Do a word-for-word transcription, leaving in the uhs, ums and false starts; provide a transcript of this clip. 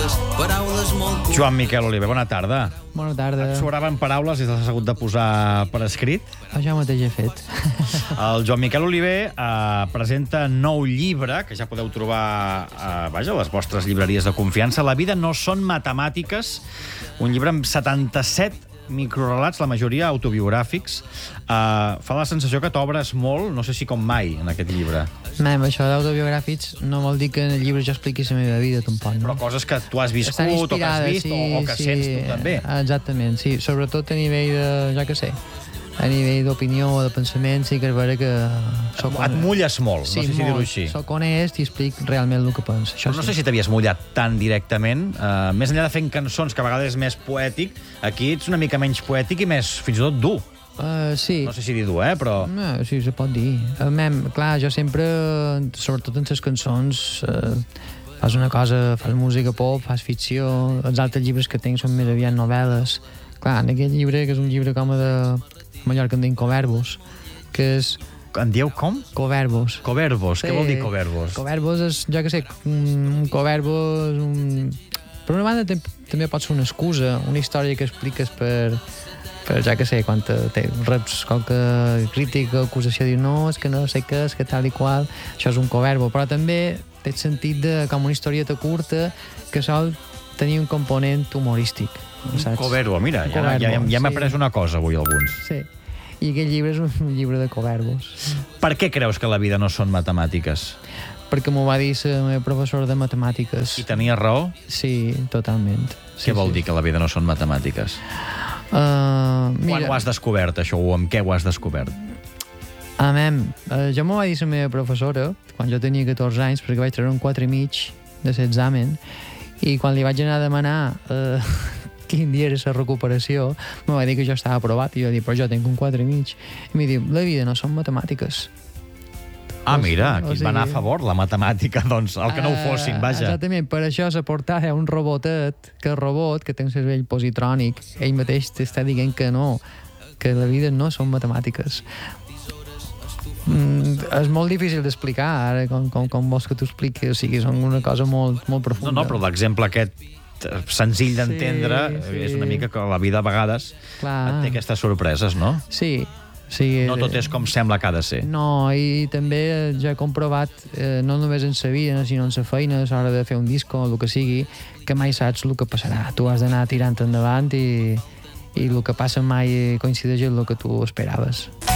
seves paraules molt... Joan Miquel Oliver, bona tarda. Bona tarda. Et sobraven paraules i t'has hagut de posar per escrit? Això mateix he fet. El Joan Miquel Oliver eh, presenta nou llibre, que ja podeu trobar eh, vaja, a les vostres llibreries de confiança. La vida no són matemàtiques, un llibre amb setanta-set microrelats, la majoria autobiogràfics. Uh, fa la sensació que t'obres molt, no sé si com mai, en aquest llibre. Mem, això d'autobiogràfics no vol dir que en el llibre jo expliqui la meva vida, tampoc. No? Però coses que tu has viscut, Estan o que has vist, sí, o, o que sí, sents tu també. Exactament, sí. Sobretot a nivell de, ja que sé, a nivell d'opinió o de pensament, sí que és vera que... Soc Et mulles molt, sí, no sé si dir-ho així. Soc honest i explic realment el que penso. Això Però no sí. sé si t'havies mullat tan directament. Uh, més enllà de fent cançons, que a vegades és més poètic, aquí ets una mica menys poètic i més, fins i tot, dur. Uh, sí. No sé si dir dur, eh, però... No, sí, se pot dir. Uh, mem, clar, jo sempre, sobretot en les cançons, uh, fas una cosa, fas música pop, fas ficció, els altres llibres que tinc són més aviat novel·les. Clar, en aquest llibre, que és un llibre com de Mallorca en diuen coverbos, que és... En dieu com? Coverbos. Coverbos. Sí. Què vol dir coverbos? Coverbos és, jo que sé, un coverbo és un... Per una banda també pot ser una excusa, una història que expliques per, per ja que sé, quan te, te reps qualque crítica o acusació, diu no, és que no sé què, és que tal i qual, això és un coverbo, però també té el sentit de com una historieta curta que sol tenir un component humorístic. Saps? Coverbo, mira, ja, Coverbo, ja, ja, ja hem sí. après una cosa avui alguns. Sí, i aquest llibre és un llibre de coverbos. Per què creus que la vida no són matemàtiques? Perquè m'ho va dir la meva professora de matemàtiques. I tenies raó? Sí, totalment. Sí, Què vol sí. dir que la vida no són matemàtiques? Uh, mira, Quan ho has descobert, això, o amb què ho has descobert? a mem, uh, jo m'ho va dir la meva professora quan jo tenia catorze anys, perquè vaig treure un quatre i mig de l'examen, i quan li vaig anar a demanar uh, quin dia era la recuperació, me va dir que jo estava aprovat, i jo dic, però jo tinc un quatre i mig. I em diu, la vida no són matemàtiques. Ah, mira, O aquí et sigui- va anar a favor la matemàtica, doncs, el que no ho fossin, vaja. Exactament, per això la portada és un robotet, que el robot, que té un cervell positrònic, ell mateix t'està dient que no, que la vida no són matemàtiques. Mm, és molt difícil d'explicar, ara, com, com, com vols que t'ho expliqui, o sigui, són una cosa molt, molt profunda. No, no, però l'exemple aquest eh, senzill d'entendre Sí, sí. és una mica que la vida a vegades Clar. et té aquestes sorpreses, no? Sí, sí. No tot és com sembla que ha de ser. No, i també ja he comprovat, eh, no només en la vida, sinó en la feina, a l'hora de fer un disco o el que sigui, que mai saps el que passarà. Tu has d'anar tirant endavant i, i el que passa mai coincideix amb el que tu esperaves.